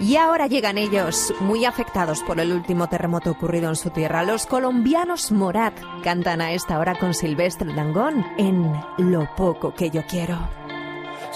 Y ahora llegan ellos, muy afectados por el último terremoto ocurrido en su tierra. Los colombianos Morat cantan a esta hora con Silvestre Dangond en Lo poco que yo quiero.